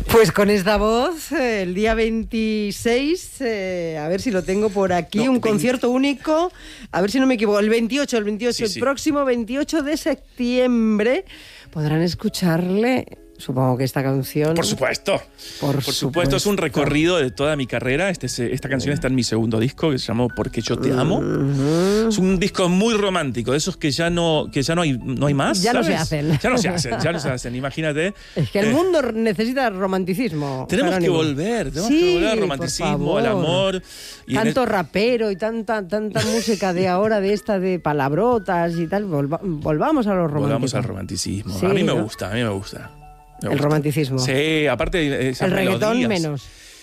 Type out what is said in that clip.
Pues con esta voz, el día 26, a ver si lo tengo por aquí, un concierto único, a ver si no me equivoco, el 28, Sí. el próximo 28 de septiembre, podrán escucharle. Supongo que esta canción... Por supuesto. Por supuesto, es un recorrido de toda mi carrera. Esta canción está en mi segundo disco, que se llamó Porque yo te amo. Es un disco muy romántico, de esos que ya no hay más. Ya ¿sabes? no se hacen. Ya no se hacen, imagínate. Es que el mundo necesita romanticismo. Tenemos que Jerónimo. volver al romanticismo, al amor. Tanto rapero y tanta música de ahora, de esta de palabrotas y tal. Volvamos a los románticos. Volvamos al romanticismo. Sí, a mí me ¿no? gusta. El romanticismo. Sí, aparte esas el reggaetón melodías. menos.